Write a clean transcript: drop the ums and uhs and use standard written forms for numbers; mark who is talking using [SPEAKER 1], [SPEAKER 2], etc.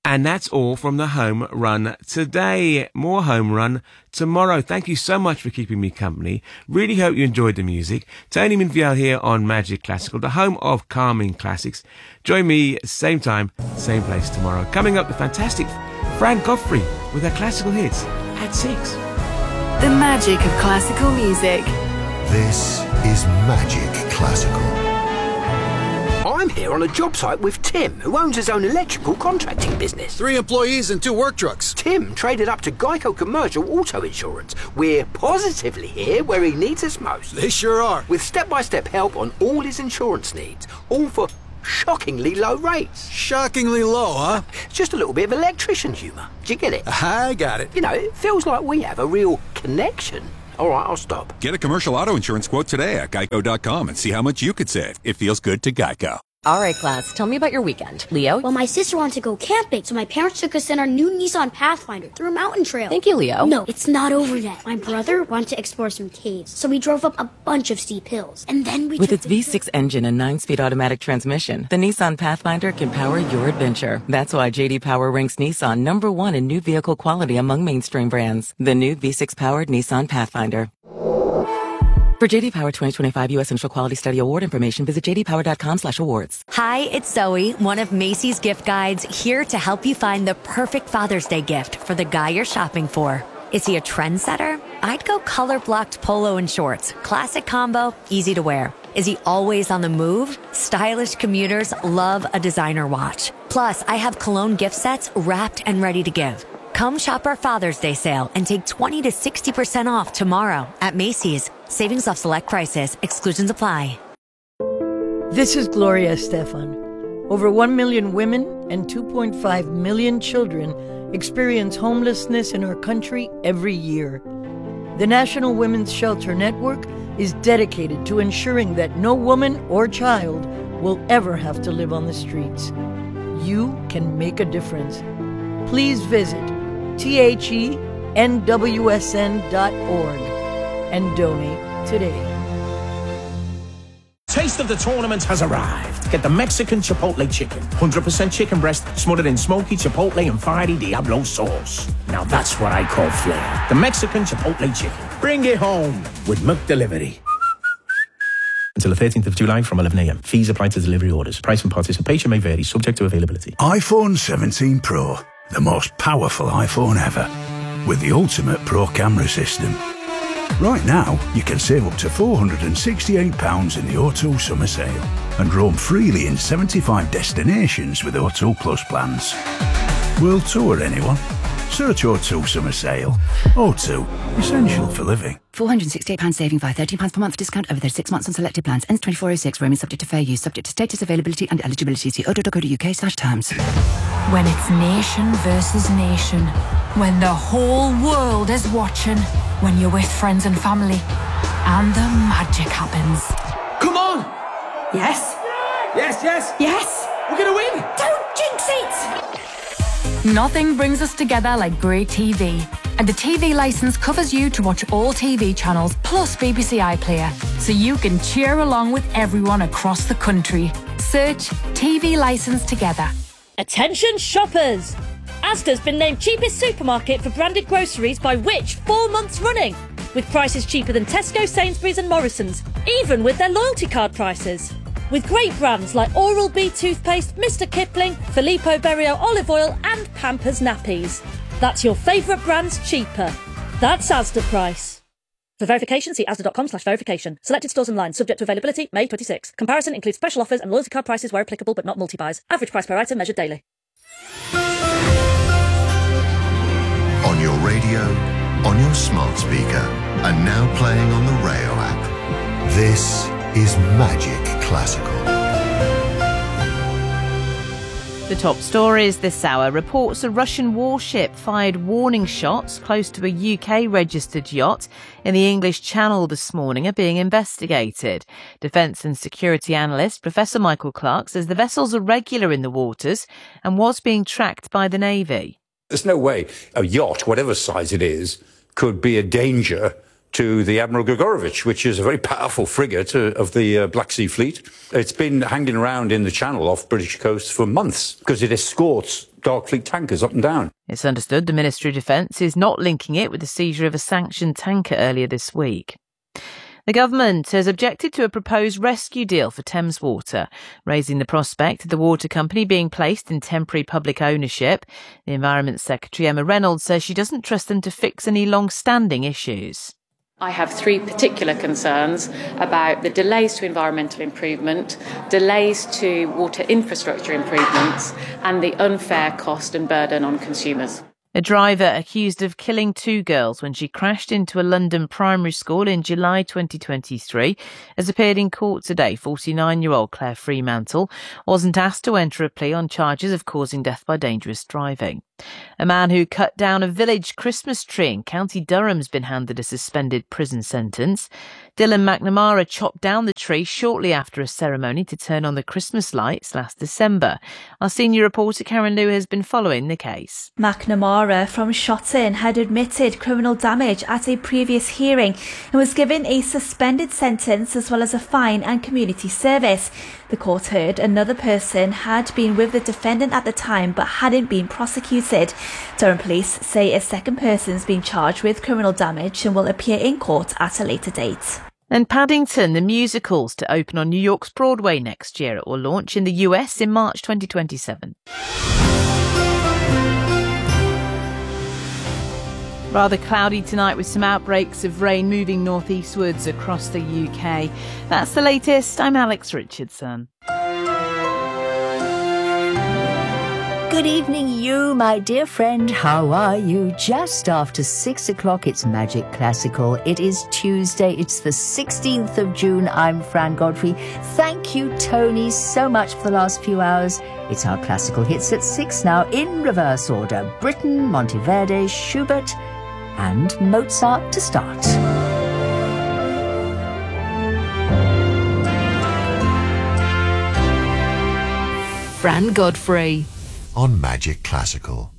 [SPEAKER 1] And that's all from the Home Run today. More Home Run tomorrow. Thank you so much for keeping me company. Really hope you enjoyed the music. Tony Minfield here on Magic Classical, the home of calming classics. Join me same time, same place tomorrow. Coming up, the fantastic Fran Godfrey with her classical hits at 6.
[SPEAKER 2] The magic of classical music.
[SPEAKER 3] This is Magic Classical.
[SPEAKER 4] I'm here on a job site with Tim, who owns his own electrical contracting business.
[SPEAKER 5] 3 employees and 2 work trucks.
[SPEAKER 4] Tim traded up to Geico Commercial Auto Insurance. We're positively here where he needs us most.
[SPEAKER 5] They sure are.
[SPEAKER 4] With step-by-step help on all his insurance needs, all for shockingly low rates.
[SPEAKER 5] Shockingly low, huh?
[SPEAKER 4] Just a little bit of electrician humour. Do you get it?
[SPEAKER 5] I got it.
[SPEAKER 4] You know, it feels like we have a real connection. All right, I'll stop.
[SPEAKER 6] Get a commercial auto insurance quote today at geico.com and see how much you could save. It feels good to Geico.
[SPEAKER 7] All right, class, tell me about your weekend. Leo?
[SPEAKER 8] Well, my sister wanted to go camping, so my parents took us in our new Nissan Pathfinder through a mountain trail.
[SPEAKER 7] Thank you, Leo.
[SPEAKER 8] No, it's not over yet. My brother wanted to explore some caves, so we drove up a bunch of steep hills. And then we
[SPEAKER 7] With its V6 engine and 9-speed automatic transmission, the Nissan Pathfinder can power your adventure. That's why J.D. Power ranks Nissan #1 in new vehicle quality among mainstream brands. The new V6-powered Nissan Pathfinder. For JD Power 2025 U.S. Initial Quality Study Award information, visit jdpower.com/awards.
[SPEAKER 9] Hi, it's Zoe, one of Macy's gift guides, here to help you find the perfect Father's Day gift for the guy you're shopping for. Is he a trendsetter? I'd go color-blocked polo and shorts. Classic combo, easy to wear. Is he always on the move? Stylish commuters love a designer watch. Plus, I have cologne gift sets wrapped and ready to give. Come shop our Father's Day sale and take 20 to 60% off tomorrow at Macy's. Savings off select prices. Exclusions apply.
[SPEAKER 10] This is Gloria Estefan. Over 1 million women and 2.5 million children experience homelessness in our country every year. The National Women's Shelter Network is dedicated to ensuring that no woman or child will ever have to live on the streets. You can make a difference. Please visit thenwsn.org and donate today.
[SPEAKER 11] Taste of the tournament has arrived. Get the Mexican Chipotle chicken. 100% chicken breast smothered in smoky Chipotle and fiery Diablo sauce. Now that's what I call flair. The Mexican Chipotle chicken. Bring it home with McDelivery. Until the 13th of July from 11 a.m. Fees apply to delivery orders. Price and participation may vary, subject to availability.
[SPEAKER 12] iPhone 17 Pro. The most powerful iPhone ever, with the ultimate Pro camera system. Right now, you can save up to £468 in the O2 summer sale and roam freely in 75 destinations with O2 Plus plans. World tour, anyone? Search O2 summer sale. O2, essential for living.
[SPEAKER 13] £468 saving via £13 per month discount over 36 months on selected plans. Ends 24/06. Roaming subject to fair use. Subject to status, availability and eligibility. See o2.co.uk/terms.
[SPEAKER 14] When it's nation versus nation. When the whole world is watching. When you're with friends and family. And the magic happens.
[SPEAKER 11] Come on!
[SPEAKER 14] Yes?
[SPEAKER 11] Yes, yes!
[SPEAKER 14] Yes!
[SPEAKER 11] We're gonna win!
[SPEAKER 14] Don't jinx it! Nothing brings us together like great TV. And the TV licence covers you to watch all TV channels plus BBC iPlayer, so you can cheer along with everyone across the country. Search TV licence together.
[SPEAKER 15] Attention shoppers! Asda's been named cheapest supermarket for branded groceries by Which 4 months running, with prices cheaper than Tesco, Sainsbury's and Morrison's, even with their loyalty card prices. With great brands like Oral-B toothpaste, Mr Kipling, Filippo Berio olive oil and Pampers nappies. That's your favourite brands cheaper. That's Asda price. For verification, see asda.com/verification. Selected stores online, subject to availability, May 26. Comparison includes special offers and loyalty card prices where applicable but not multi-buys. Average price per item measured daily.
[SPEAKER 3] On your radio, on your smart speaker, and now playing on the Rail app. This is Magic Classical.
[SPEAKER 16] The top stories this hour. Reports a Russian warship fired warning shots close to a UK-registered yacht in the English Channel this morning are being investigated. Defence and security analyst Professor Michael Clark says the vessels are regular in the waters and was being tracked by the Navy.
[SPEAKER 17] There's no way a yacht, whatever size it is, could be a danger to the Admiral Grigorovich, which is a very powerful frigate of the Black Sea Fleet. It's been hanging around in the Channel off British coasts for months because it escorts dark fleet tankers up and down.
[SPEAKER 16] It's understood the Ministry of Defence is not linking it with the seizure of a sanctioned tanker earlier this week. The government has objected to a proposed rescue deal for Thames Water, raising the prospect of the water company being placed in temporary public ownership. The Environment Secretary Emma Reynolds says she doesn't trust them to fix any long-standing issues.
[SPEAKER 18] I have three particular concerns about the delays to environmental improvement, delays to water infrastructure improvements, and the unfair cost and burden on consumers.
[SPEAKER 16] A driver accused of killing two girls when she crashed into a London primary school in July 2023 has appeared in court today. 49-year-old Claire Fremantle wasn't asked to enter a plea on charges of causing death by dangerous driving. A man who cut down a village Christmas tree in County Durham's been handed a suspended prison sentence. Dylan McNamara chopped down the tree shortly after a ceremony to turn on the Christmas lights last December. Our senior reporter Karen Lew has been following the case.
[SPEAKER 19] McNamara from Shotton had admitted criminal damage at a previous hearing and was given a suspended sentence as well as a fine and community service. The court heard another person had been with the defendant at the time but hadn't been prosecuted. Durham police say a second person's been charged with criminal damage and will appear in court at a later date.
[SPEAKER 16] And Paddington, the musical's to open on New York's Broadway next year. It will launch in the US in March 2027. Rather cloudy tonight with some outbreaks of rain moving northeastwards across the UK. That's the latest. I'm Alex Richardson.
[SPEAKER 20] Good evening, you, my dear friend. How are you? Just after 6 o'clock, it's Magic Classical. It is Tuesday. It's the 16th of June. I'm Fran Godfrey. Thank you, Tony, so much for the last few hours. It's our classical hits at 6 now in reverse order. Britten, Monteverdi, Schubert, and Mozart to start.
[SPEAKER 2] Fran Godfrey
[SPEAKER 3] on Magic Classical.